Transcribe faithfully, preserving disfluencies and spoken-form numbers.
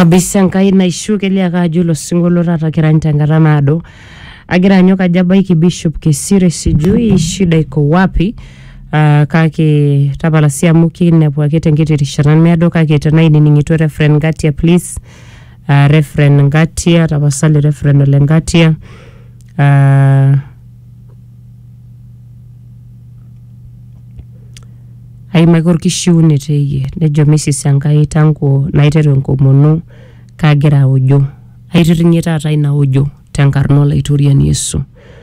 kabisa nkai naishuke ile akajulo singolo tata kiranta ngaramado agira nyoka jaba iki Bishop Kesire sijui shida iko wapi. Uh, kake tabala sia mukine kwa kete ngiti risharan meado kake tanaini ningito Reverend Ngatia please. Uh, Reverend Ngatia tabasali Reverend Lengatia. Uh, ai magor kishiune teye nejo Missus Yangai tangu naiteru nkomono kagira ojo aitirinye tata ina ojo tenkarno la Iturian Yesu.